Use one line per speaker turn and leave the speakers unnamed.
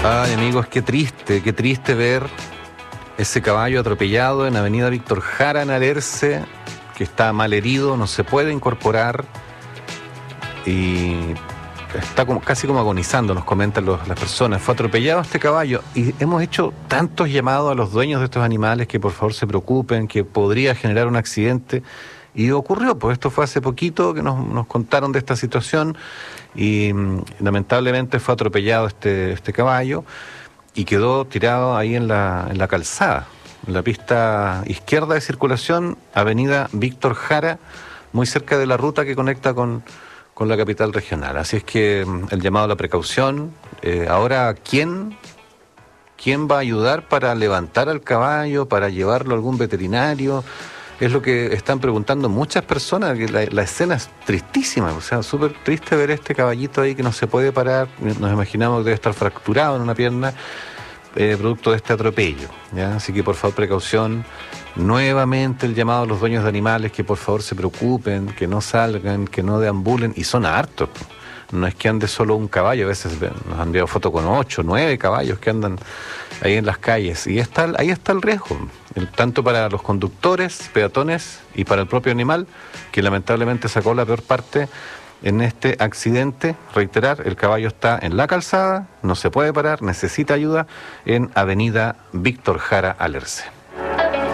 Ay, amigos, qué triste ver ese caballo atropellado en Avenida Víctor Jara, en Alerce, que está mal herido, no se puede incorporar y está casi como agonizando, nos comentan las personas. Fue atropellado este caballo y hemos hecho tantos llamados a los dueños de estos animales que por favor se preocupen, que podría generar un accidente. Y ocurrió, pues esto fue hace poquito que nos contaron de esta situación y lamentablemente fue atropellado este caballo y quedó tirado ahí en la calzada, en la pista izquierda de circulación, Avenida Víctor Jara, muy cerca de la ruta que conecta con la capital regional. Así es que el llamado a la precaución. Ahora, ¿quién va a ayudar para levantar al caballo, para llevarlo a algún veterinario? Es lo que están preguntando muchas personas, que la escena es tristísima, o sea, súper triste ver este caballito ahí que no se puede parar. Nos imaginamos que debe estar fracturado en una pierna, producto de este atropello, ¿ya? Así que por favor precaución. Nuevamente el llamado a los dueños de animales que por favor se preocupen, que no salgan, que no deambulen, y son hartos. No es que ande solo un caballo, a veces nos han enviado fotos con 8, 9 caballos que andan ahí en las calles, y ahí está el riesgo, tanto para los conductores, peatones y para el propio animal, que lamentablemente sacó la peor parte en este accidente. Reiterar, el caballo está en la calzada, no se puede parar, necesita ayuda en Avenida Víctor Jara, Alerce.